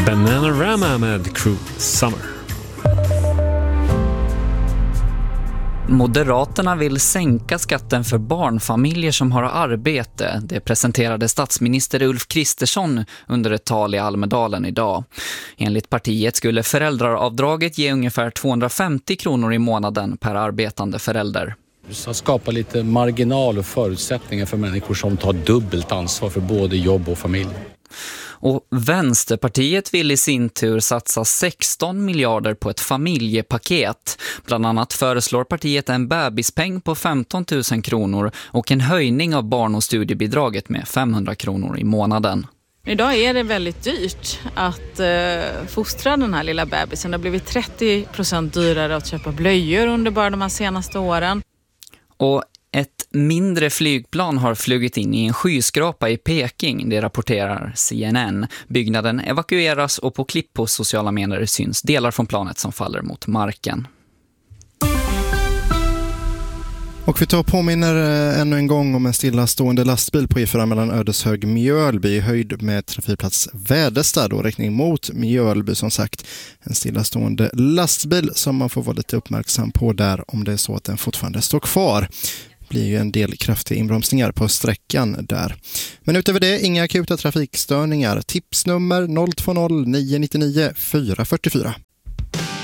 Bananarama med Cruel Summer. Moderaterna vill sänka skatten för barnfamiljer som har arbete. Det presenterade statsminister Ulf Kristersson under ett tal i Almedalen idag. Enligt partiet skulle föräldraravdraget ge ungefär 250 kronor i månaden per arbetande förälder. Så skapa lite marginal och förutsättningar för människor som tar dubbelt ansvar för både jobb och familj. Och Vänsterpartiet vill i sin tur satsa 16 miljarder på ett familjepaket. Bland annat föreslår partiet en bebispeng på 15 000 kronor och en höjning av barn- och studiebidraget med 500 kronor i månaden. Idag är det väldigt dyrt att fostra den här lilla bebisen. Det har blivit 30% dyrare att köpa blöjor under bara de här senaste åren. Och ett mindre flygplan har flugit in i en skyskrapa i Peking, det rapporterar CNN. Byggnaden evakueras och på klipp på sociala medier syns delar från planet som faller mot marken. Och vi tar och påminner ännu en gång om en stillastående lastbil på E4 mellan Ödeshög-Mjölby i höjd med trafikplats Väderstad och riktning mot Mjölby som sagt. En stillastående lastbil som man får vara lite uppmärksam på där om det är så att den fortfarande står kvar. Det blir ju en del kraftiga inbromsningar på sträckan där. Men utöver det, inga akuta trafikstörningar. Tipsnummer 020 999 444.